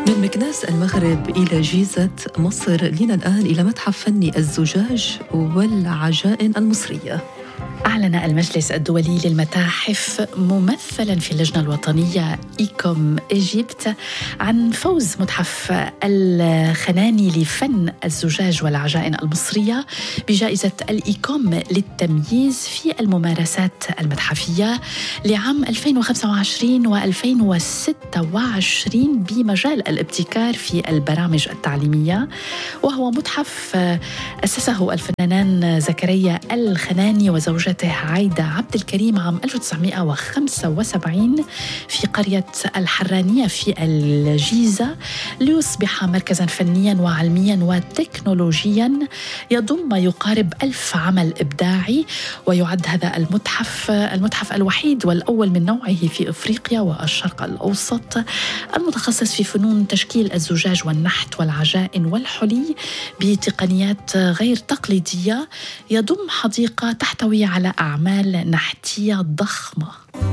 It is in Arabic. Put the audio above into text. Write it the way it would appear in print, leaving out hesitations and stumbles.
من مكناس المغرب إلى جيزة مصر لنا الآن إلى متحف فني الزجاج والعجائن المصرية. أعلن المجلس الدولي للمتاحف ممثلا في اللجنة الوطنية إيكوم إيجيبت عن فوز متحف الخناني لفن الزجاج والعجائن المصرية بجائزة الإيكوم للتمييز في الممارسات المتحفية لعام 2025 و2026 بمجال الابتكار في البرامج التعليمية، وهو متحف أسسه الفنانان زكريا الخناني وزوجته عايدة عبد الكريم عام 1975 في قرية الحرانية في الجيزة، ليصبح مركزاً فنياً وعلمياً وتكنولوجياً يضم ما يقارب 1000 عمل إبداعي. ويعد هذا المتحف الوحيد والأول من نوعه في إفريقيا والشرق الأوسط، المتخصص في فنون تشكيل الزجاج والنحت والعجائن والحلي بتقنيات غير تقليدية. يضم حديقة تحتوي على أعمال نحتية ضخمة.